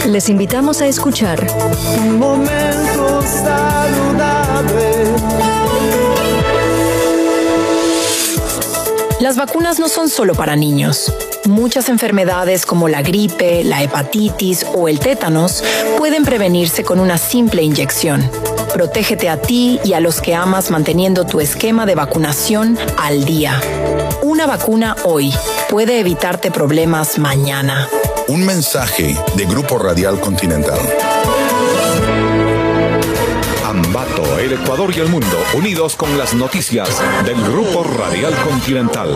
Les invitamos a escuchar Un momento saludable. Las vacunas no son solo para niños. Muchas enfermedades como la gripe, la hepatitis o el tétanos pueden prevenirse con una simple inyección. Protégete a ti y a los que amas manteniendo tu esquema de vacunación al día. Una vacuna hoy puede evitarte problemas mañana. Un mensaje de Grupo Radial Continental. Ambato, el Ecuador y el mundo, unidos con las noticias del Grupo Radial Continental.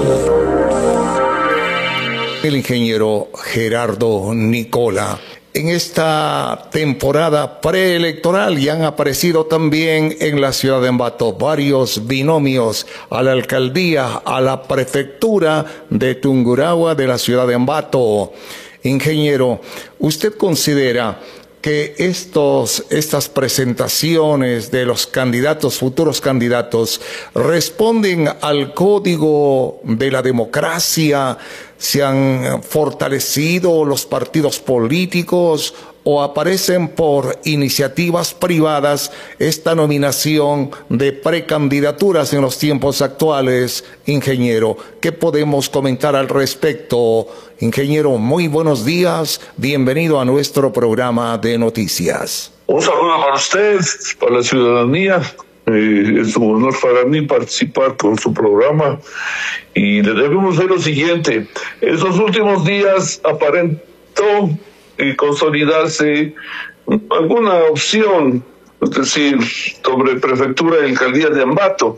El ingeniero Gerardo Nicola. En esta temporada preelectoral ya han aparecido también en la ciudad de Ambato varios binomios a la alcaldía, a la prefectura de Tungurahua de la ciudad de Ambato. Ingeniero, ¿usted considera que estas presentaciones de los candidatos, futuros candidatos, responden al código de la democracia? ¿Se han fortalecido los partidos políticos o aparecen por iniciativas privadas esta nominación de precandidaturas en los tiempos actuales, ingeniero? ¿Qué podemos comentar al respecto? Ingeniero, muy buenos días, bienvenido a nuestro programa de noticias. Un saludo para usted, para la ciudadanía. Es un honor para mí participar con su programa y le debemos ver lo siguiente. Estos últimos días aparentó consolidarse alguna opción, es decir, sobre prefectura y alcaldía de Ambato.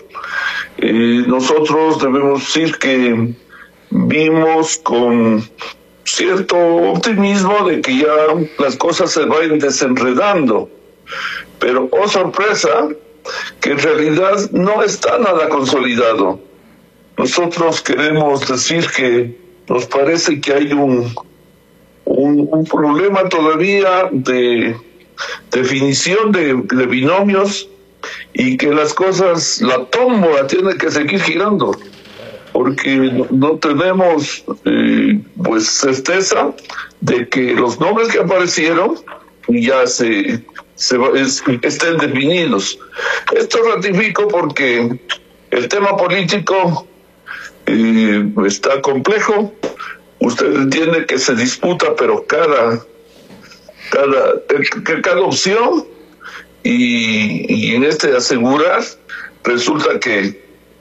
Nosotros debemos decir que vimos con cierto optimismo de que ya las cosas se vayan desenredando, pero oh sorpresa, que en realidad no está nada consolidado. Nosotros queremos decir que nos parece que hay un problema todavía de definición de binomios y que las cosas, la tómbola tiene que seguir girando, porque no tenemos pues certeza de que los nombres que aparecieron ya estén definidos. Esto ratifico porque el tema político está complejo. Usted entiende que se disputa, pero cada opción y en asegurar resulta que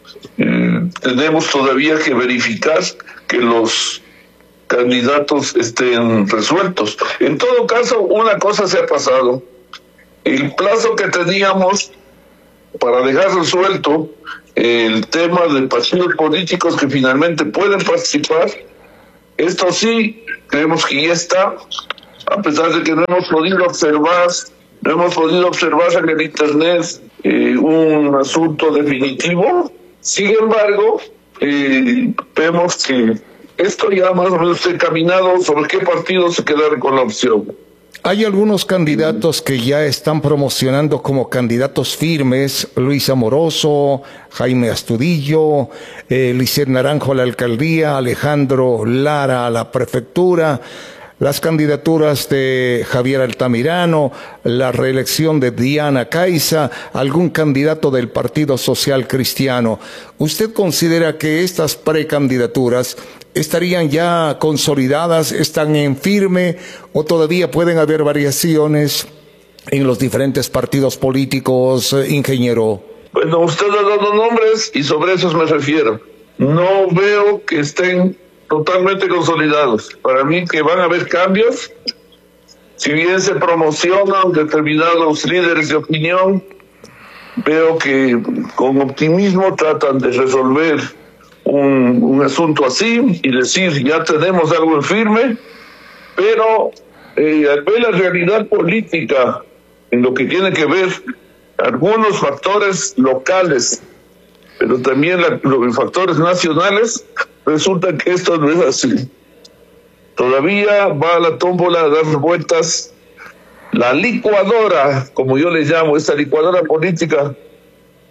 tenemos todavía que verificar que los candidatos estén resueltos. En todo caso, una cosa se ha pasado. El plazo que teníamos para dejar resuelto el tema de partidos políticos que finalmente pueden participar, esto sí, creemos que ya está, a pesar de que no hemos podido observar en el internet un asunto definitivo. Sin embargo, vemos que esto ya más o menos está encaminado sobre qué partido se quedará con la opción. Hay algunos candidatos que ya están promocionando como candidatos firmes: Luis Amoroso, Jaime Astudillo, Lisset Naranjo a la alcaldía, Alejandro Lara a la prefectura, las candidaturas de Javier Altamirano, la reelección de Diana Caiza, algún candidato del Partido Social Cristiano. ¿Usted considera que estas precandidaturas estarían ya consolidadas, están en firme, o todavía pueden haber variaciones en los diferentes partidos políticos, ingeniero? Bueno, usted ha dado nombres y sobre esos me refiero. No veo que estén totalmente consolidados. Para mí que van a haber cambios. Si bien se promocionan determinados líderes de opinión, veo que con optimismo tratan de resolver un asunto así y decir ya tenemos algo en firme, pero al ver la realidad política en lo que tiene que ver algunos factores locales, pero también los factores nacionales, resulta que esto no es así. Todavía va a la tómbola a dar vueltas la licuadora, como yo le llamo, esta licuadora política,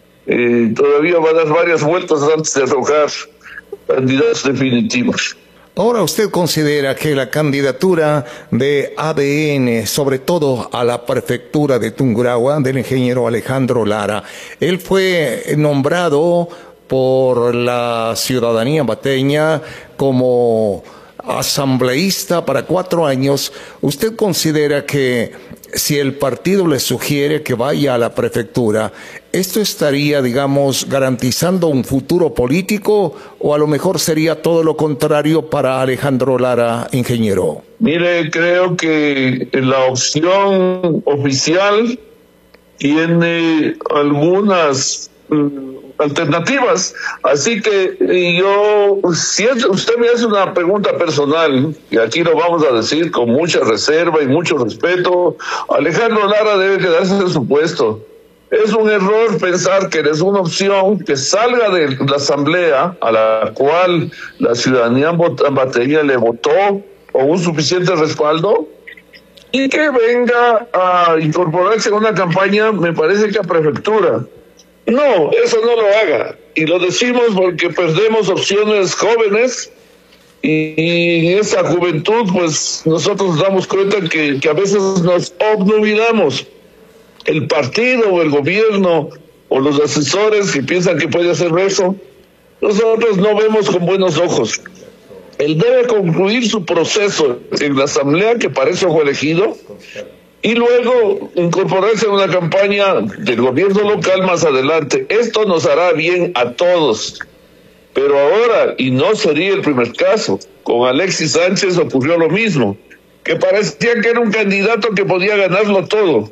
todavía va a dar varias vueltas antes de arrojar candidatos definitivos. Ahora, ¿usted considera que la candidatura de ADN, sobre todo a la prefectura de Tungurahua, del ingeniero Alejandro Lara, él fue nombrado por la ciudadanía ambateña como asambleísta para 4 años, ¿usted considera que si el partido le sugiere que vaya a la prefectura, esto estaría, digamos, garantizando un futuro político, o a lo mejor sería todo lo contrario para Alejandro Lara, ingeniero? Mire, creo que la opción oficial tiene algunas alternativas, así que si usted me hace una pregunta personal, y aquí lo vamos a decir con mucha reserva y mucho respeto, Alejandro Lara debe quedarse en su puesto. Es un error pensar que es una opción que salga de la asamblea a la cual la ciudadanía ambateña le votó con un suficiente respaldo y que venga a incorporarse en una campaña, me parece que a prefectura. No, eso no lo haga. Y lo decimos porque perdemos opciones jóvenes y en esa juventud, pues nosotros nos damos cuenta que a veces nos obnubilamos. El partido o el gobierno o los asesores que piensan que puede hacer eso, nosotros no vemos con buenos ojos. Él debe concluir su proceso en la asamblea, que para eso fue elegido, y luego incorporarse en una campaña del gobierno local más adelante. Esto nos hará bien a todos. Pero ahora, y no sería el primer caso, con Alexis Sánchez ocurrió lo mismo, que parecía que era un candidato que podía ganarlo todo.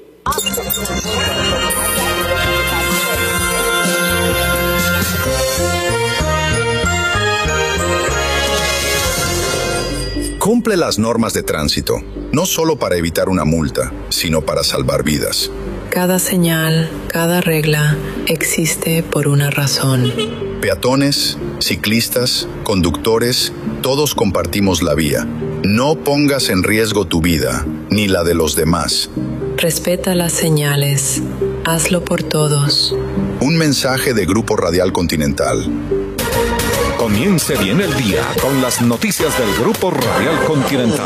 Cumple las normas de tránsito, no solo para evitar una multa, sino para salvar vidas. Cada señal, cada regla existe por una razón. Peatones, ciclistas, conductores, todos compartimos la vía. No pongas en riesgo tu vida, ni la de los demás. Respeta las señales. Hazlo por todos. Un mensaje de Grupo Radial Continental. Comience bien el día con las noticias del Grupo Radial Continental.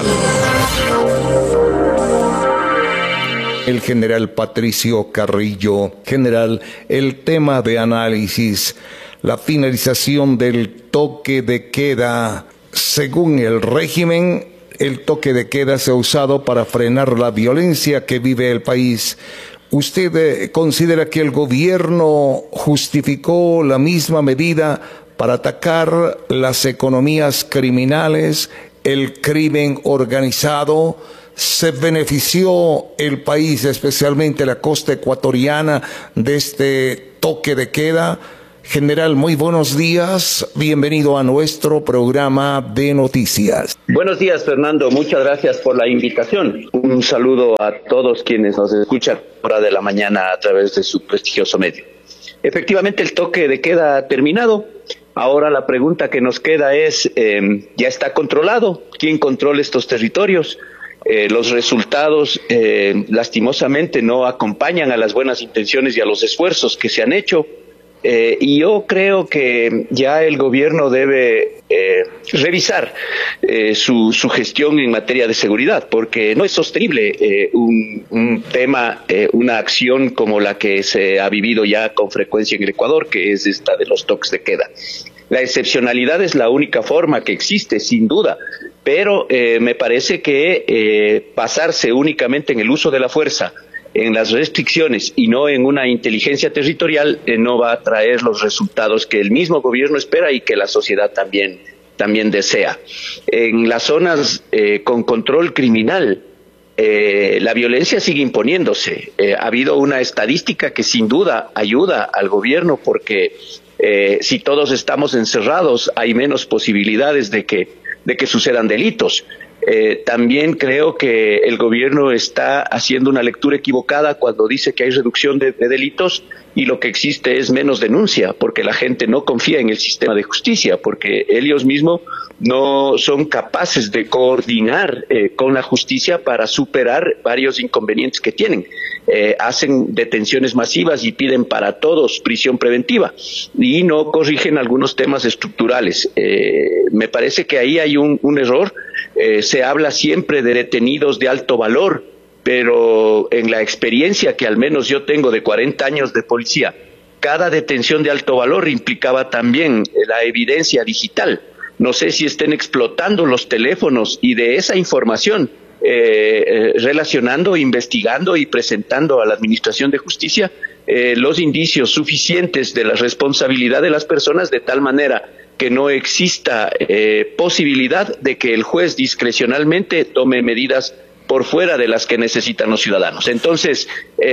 El general Patricio Carrillo. General, el tema de análisis, la finalización del toque de queda. Según el régimen, el toque de queda se ha usado para frenar la violencia que vive el país. ¿Usted considera que el gobierno justificó la misma medida para atacar las economías criminales, el crimen organizado? ¿Se benefició el país, especialmente la costa ecuatoriana, de este toque de queda? General, muy buenos días. Bienvenido a nuestro programa de noticias. Buenos días, Fernando. Muchas gracias por la invitación. Un saludo a todos quienes nos escuchan a hora de la mañana a través de su prestigioso medio. Efectivamente, el toque de queda ha terminado. Ahora la pregunta que nos queda es, ¿ya está controlado? ¿Quién controla estos territorios? Los resultados, lastimosamente, no acompañan a las buenas intenciones y a los esfuerzos que se han hecho. Y yo creo que ya el gobierno debe revisar su gestión en materia de seguridad, porque no es sostenible un tema, una acción como la que se ha vivido ya con frecuencia en el Ecuador, que es esta de los toques de queda. La excepcionalidad es la única forma que existe, sin duda, pero me parece que basarse únicamente en el uso de la fuerza, en las restricciones y no en una inteligencia territorial, no va a traer los resultados que el mismo gobierno espera y que la sociedad también desea. En las zonas con control criminal, la violencia sigue imponiéndose. Ha habido una estadística que sin duda ayuda al gobierno, porque si todos estamos encerrados hay menos posibilidades de que sucedan delitos. También creo que el gobierno está haciendo una lectura equivocada cuando dice que hay reducción de delitos y lo que existe es menos denuncia, porque la gente no confía en el sistema de justicia, porque ellos mismos no son capaces de coordinar con la justicia para superar varios inconvenientes que tienen. Hacen detenciones masivas y piden para todos prisión preventiva y no corrigen algunos temas estructurales. Me parece que ahí hay un error. Se habla siempre de detenidos de alto valor, pero en la experiencia que al menos yo tengo de 40 años de policía, cada detención de alto valor implicaba también la evidencia digital. No sé si estén explotando los teléfonos y de esa información, relacionando, investigando y presentando a la Administración de Justicia los indicios suficientes de la responsabilidad de las personas, de tal manera que no exista posibilidad de que el juez discrecionalmente tome medidas por fuera de las que necesitan los ciudadanos. Entonces,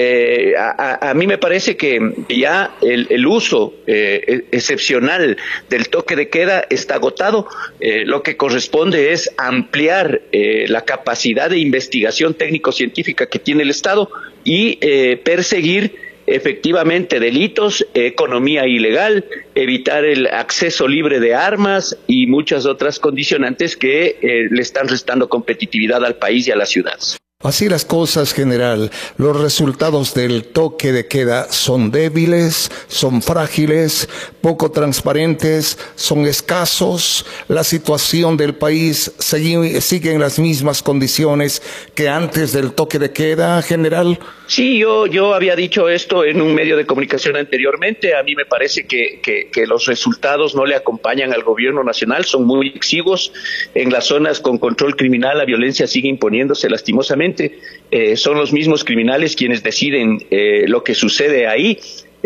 a mí me parece que ya el uso excepcional del toque de queda está agotado. Lo que corresponde es ampliar la capacidad de investigación técnico-científica que tiene el Estado y perseguir efectivamente delitos, economía ilegal, evitar el acceso libre de armas y muchas otras condicionantes que le están restando competitividad al país y a las ciudades. Así las cosas, general. Los resultados del toque de queda son débiles, son frágiles, poco transparentes, son escasos. La situación del país sigue en las mismas condiciones que antes del toque de queda, general. Sí, yo había dicho esto en un medio de comunicación anteriormente. A mí me parece que los resultados no le acompañan al gobierno nacional, son muy exiguos. En las zonas con control criminal la violencia sigue imponiéndose lastimosamente. Son los mismos criminales quienes deciden lo que sucede ahí.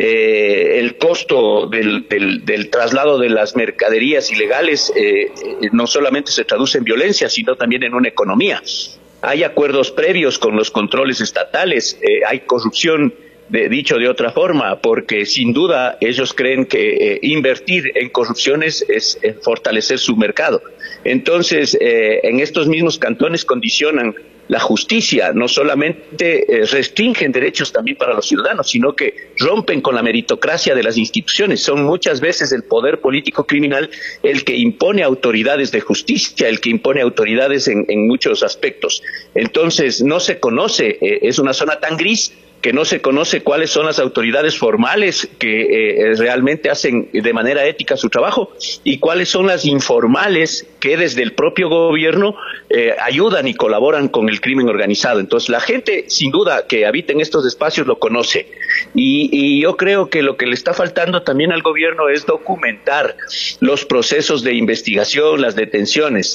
El costo del traslado de las mercaderías ilegales no solamente se traduce en violencia, sino también en una economía. Hay acuerdos previos con los controles estatales, hay corrupción, dicho de otra forma, porque sin duda ellos creen que invertir en corrupciones es fortalecer su mercado. Entonces, en estos mismos cantones condicionan la justicia, no solamente restringen derechos también para los ciudadanos, sino que rompen con la meritocracia de las instituciones. Son muchas veces el poder político criminal el que impone autoridades de justicia, el que impone autoridades en muchos aspectos. Entonces, no se conoce, es una zona tan gris que no se conoce cuáles son las autoridades formales que realmente hacen de manera ética su trabajo y cuáles son las informales que desde el propio gobierno ayudan y colaboran con el crimen organizado. Entonces la gente sin duda que habita en estos espacios lo conoce y yo creo que lo que le está faltando también al gobierno es documentar los procesos de investigación, las detenciones.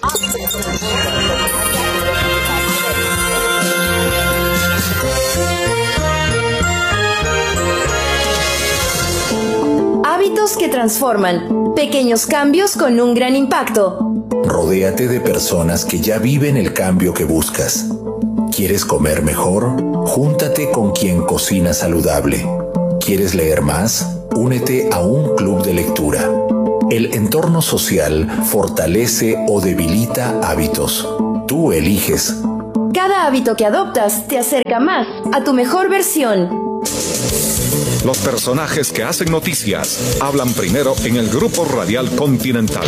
Hábitos que transforman, pequeños cambios con un gran impacto. Rodéate de personas que ya viven el cambio que buscas. ¿Quieres comer mejor? Júntate con quien cocina saludable. ¿Quieres leer más? Únete a un club de lectura. El entorno social fortalece o debilita hábitos. Tú eliges. Cada hábito que adoptas te acerca más a tu mejor versión. Los personajes que hacen noticias hablan primero en el Grupo Radial Continental.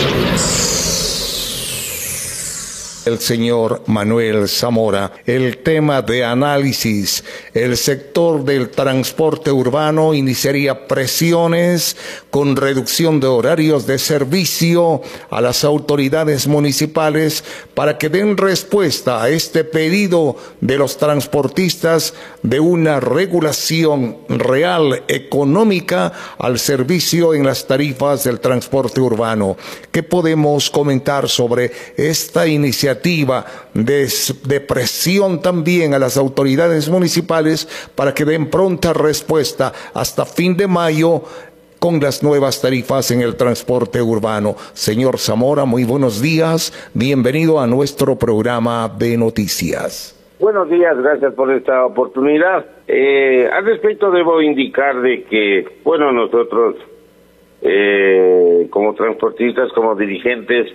El señor Manuel Zamora, el tema de análisis, el sector del transporte urbano iniciaría presiones con reducción de horarios de servicio a las autoridades municipales para que den respuesta a este pedido de los transportistas de una regulación real económica al servicio en las tarifas del transporte urbano. ¿Qué podemos comentar sobre esta iniciativa de presión también a las autoridades municipales para que den pronta respuesta hasta fin de mayo con las nuevas tarifas en el transporte urbano? Señor Zamora, muy buenos días, bienvenido a nuestro programa de noticias. Buenos días, gracias por esta oportunidad. Al respecto debo indicar de que, bueno, nosotros como transportistas, como dirigentes,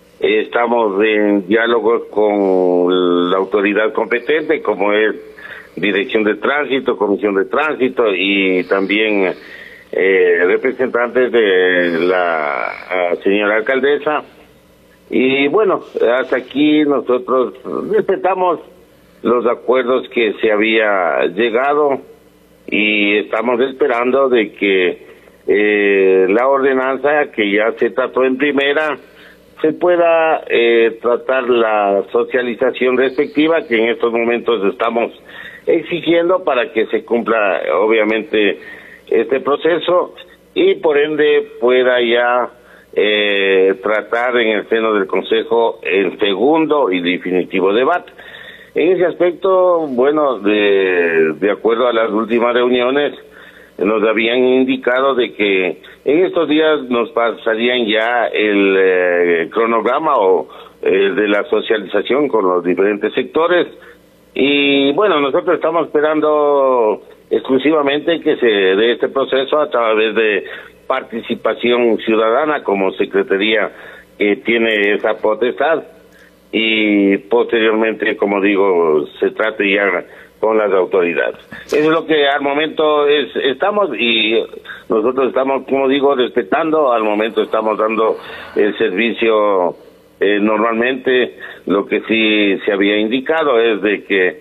estamos en diálogos con la autoridad competente, como es Dirección de Tránsito, Comisión de Tránsito y también representantes de la señora alcaldesa. Y bueno, hasta aquí nosotros respetamos los acuerdos que se había llegado y estamos esperando de que la ordenanza que ya se trató en primera se pueda tratar la socialización respectiva que en estos momentos estamos exigiendo para que se cumpla obviamente este proceso y por ende pueda ya tratar en el seno del Consejo el segundo y definitivo debate. En ese aspecto, bueno, de acuerdo a las últimas reuniones, nos habían indicado de que en estos días nos pasarían ya el cronograma o de la socialización con los diferentes sectores y bueno, nosotros estamos esperando exclusivamente que se dé este proceso a través de participación ciudadana como secretaría que tiene esa potestad y posteriormente, como digo, se trate ya con las autoridades. Eso es lo que al momento estamos y nosotros estamos, como digo, respetando, al momento estamos dando el servicio normalmente. Lo que sí se había indicado es de que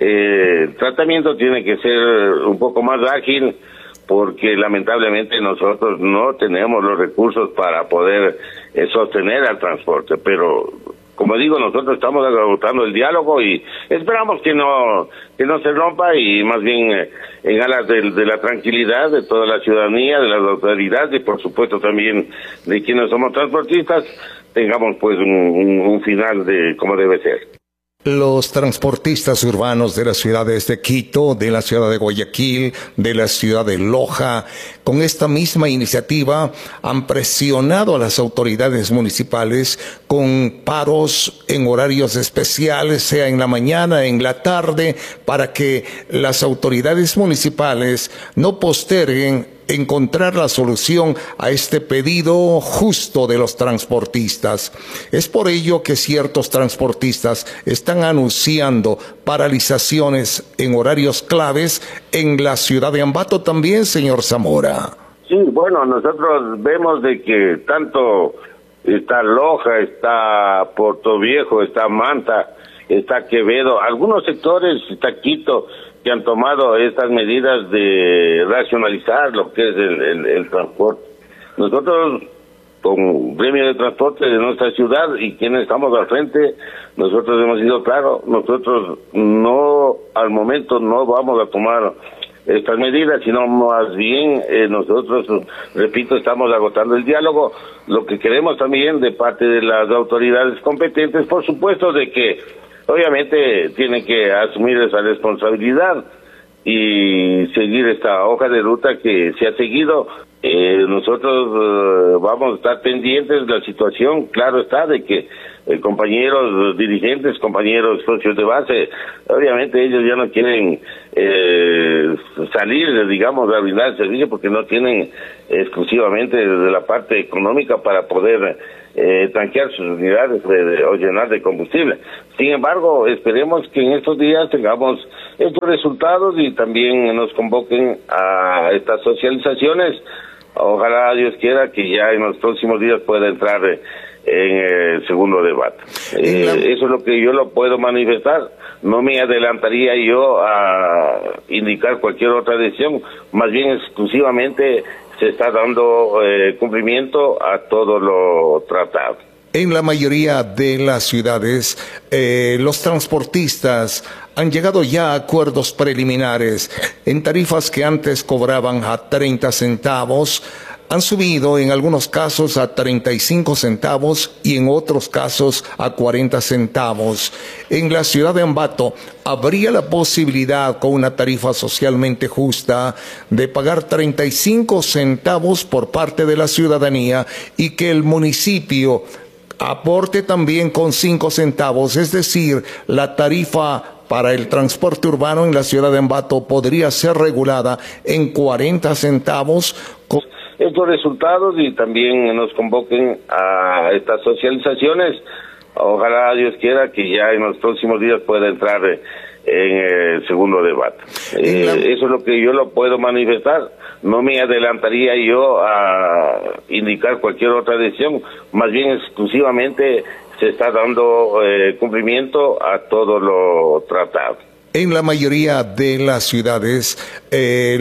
el tratamiento tiene que ser un poco más ágil porque lamentablemente nosotros no tenemos los recursos para poder sostener al transporte, pero como digo, nosotros estamos agotando el diálogo y esperamos que no se rompa y más bien en alas de la tranquilidad de toda la ciudadanía, de las autoridades y por supuesto también de quienes somos transportistas, tengamos pues un final de como debe ser. Los transportistas urbanos de las ciudades de Quito, de la ciudad de Guayaquil, de la ciudad de Loja, con esta misma iniciativa han presionado a las autoridades municipales con paros en horarios especiales, sea en la mañana, en la tarde, para que las autoridades municipales no posterguen encontrar la solución a este pedido justo de los transportistas. Es por ello que ciertos transportistas están anunciando paralizaciones en horarios claves en la ciudad de Ambato también, señor Zamora. Sí, bueno, nosotros vemos de que tanto está Loja, está Puerto Viejo, está Manta, está Quevedo, algunos sectores, está Quito, que han tomado estas medidas de racionalizar lo que es el transporte. Nosotros, con gremio de transporte de nuestra ciudad y quienes estamos al frente, nosotros hemos sido claros, nosotros no, al momento no vamos a tomar estas medidas, sino más bien nosotros, repito, estamos agotando el diálogo. Lo que queremos también de parte de las autoridades competentes, por supuesto, de que obviamente tienen que asumir esa responsabilidad y seguir esta hoja de ruta que se ha seguido. Nosotros vamos a estar pendientes de la situación, claro está, de que compañeros dirigentes, compañeros socios de base, obviamente ellos ya no quieren salir, digamos, a brindar el servicio porque no tienen exclusivamente de la parte económica para poder tanquear sus unidades o llenar de combustible. Sin embargo, esperemos que en estos días tengamos estos resultados y también nos convoquen a estas socializaciones. Ojalá Dios quiera que ya en los próximos días pueda entrar en el segundo debate. Eso es lo que yo lo puedo manifestar. No me adelantaría yo a indicar cualquier otra decisión, más bien exclusivamente se está dando cumplimiento a todo lo tratado. En la mayoría de las ciudades, los transportistas han llegado ya a acuerdos preliminares en tarifas que antes cobraban a 30 centavos, han subido en algunos casos a 35 centavos y en otros casos a 40 centavos. En la ciudad de Ambato, ¿habría la posibilidad con una tarifa socialmente justa de pagar 35 centavos por parte de la ciudadanía y que el municipio aporte también con 5 centavos? Es decir, la tarifa para el transporte urbano en la ciudad de Ambato podría ser regulada en 40 centavos. Estos resultados y también nos convoquen a estas socializaciones. Ojalá Dios quiera que ya en los próximos días pueda entrar en en el segundo debate. Eso es lo que yo lo puedo manifestar. No me adelantaría yo a indicar cualquier otra decisión, más bien exclusivamente se está dando cumplimiento a todo lo tratado. En la mayoría de las ciudades,